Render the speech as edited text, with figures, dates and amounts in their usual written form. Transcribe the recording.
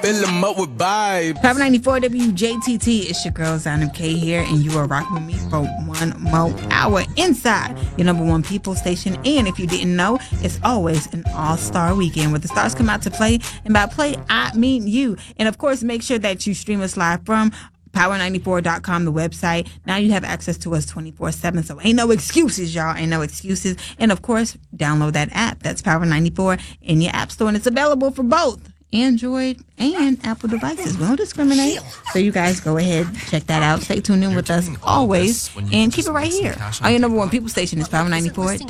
fill them up with vibes. Power 94 WJTT. It's your girl Zainab K here, and you are rocking with me for one more hour inside your number one people station. And if you didn't know, it's always an all-star weekend where the stars come out to play, and by play I mean you. And of course, make sure that you stream us live from power94.com, the website. Now you have access to us 24/7, so ain't no excuses, y'all. Ain't no excuses. And of course, download that app. That's Power 94 in your app store, and it's available for both Android and Apple devices. We don't discriminate. So you guys go ahead, check that out. Stay tuned in with us always, and keep it right here. On your number one people station is Power 94.